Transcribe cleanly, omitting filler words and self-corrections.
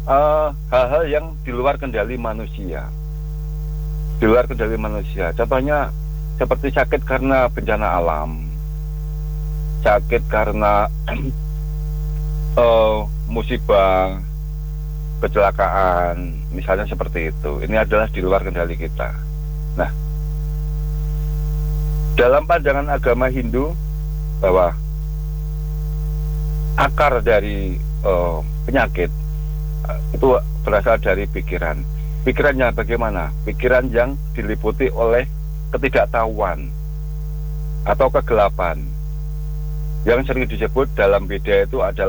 hal-hal yang di luar kendali manusia. Di luar kendali manusia. Contohnya seperti sakit karena bencana alam, sakit karena musibah, kecelakaan, misalnya seperti itu. Ini adalah di luar kendali kita. Nah, dalam pandangan agama Hindu bahwa akar dari penyakit itu berasal dari pikiran. Pikiran yang bagaimana? Pikiran yang diliputi oleh ketidaktahuan atau kegelapan. Yang sering disebut dalam Beda itu adalah